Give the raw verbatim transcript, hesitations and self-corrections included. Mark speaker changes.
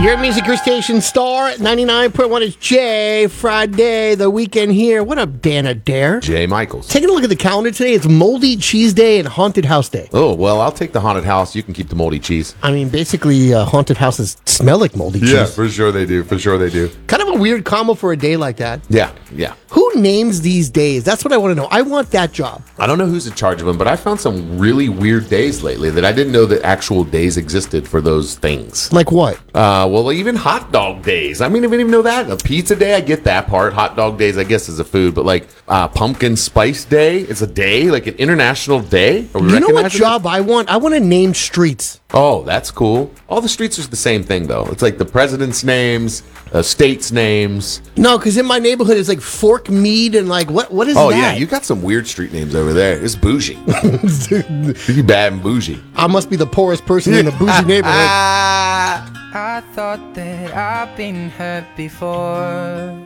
Speaker 1: Your music your station star ninety-nine point one is Jay. Friday, the weekend here. What up, Dan Adair?
Speaker 2: Jay Michaels.
Speaker 1: Taking a look at the calendar today, it's Moldy Cheese Day and Haunted House Day.
Speaker 2: Oh, well, I'll take the haunted house. You can keep the moldy cheese.
Speaker 1: I mean, basically, uh, haunted houses smell like moldy cheese.
Speaker 2: Yeah, for sure they do. For sure they do.
Speaker 1: Kind of a weird combo for a day like that.
Speaker 2: Yeah, yeah.
Speaker 1: Who names these days? That's what I want to know. I want that job.
Speaker 2: I don't know who's in charge of them, but I found some really weird days lately that I didn't know that actual days existed for those things.
Speaker 1: Like what?
Speaker 2: Uh, well, even hot dog days. I mean, I didn't even know that. A pizza day, I get that part. Hot dog days, I guess, is a food. But like uh, pumpkin spice day, it's a day, like an international day. Are we
Speaker 1: You know what
Speaker 2: recognizing
Speaker 1: job I want? I want to name streets.
Speaker 2: that? Oh, that's cool. All the streets are the same thing, though. It's like the president's names, uh, states' names.
Speaker 1: No, because in my neighborhood, it's like Fork Mead and like, what? what is
Speaker 2: Oh,
Speaker 1: that?
Speaker 2: yeah, you got some weird street names over there. It's bougie. You bad and bougie.
Speaker 1: I must be the poorest person in a bougie neighborhood.
Speaker 3: I thought that I've been hurt before.